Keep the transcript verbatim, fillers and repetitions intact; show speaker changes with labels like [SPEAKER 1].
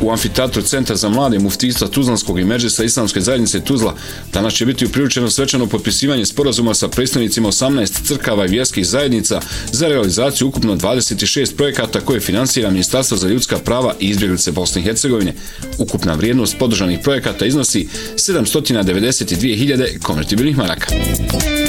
[SPEAKER 1] U amfiteatru Centra za mlade muftijstva Tuzlanskog i Medžlisa Islamske zajednice Tuzla danas će biti upriličeno svečano potpisivanje sporazuma sa predstavnicima osamnaest crkava i vjerskih zajednica za realizaciju ukupno dvadeset šest projekata koje finansira Ministarstvo za ljudska prava i izbjeglice Bosne i Hercegovine. Ukupna vrijednost podržanih projekata iznosi sedamsto devedeset dvije hiljade konvertibilnih maraka.